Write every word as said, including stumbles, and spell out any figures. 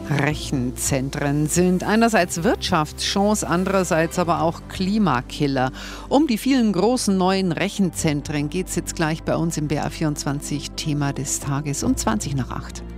Rechenzentren sind einerseits Wirtschaftschance, andererseits aber auch Klimakiller. Um die vielen großen neuen Rechenzentren geht es jetzt gleich bei uns im B R vierundzwanzig Thema des Tages um zwanzig nach acht.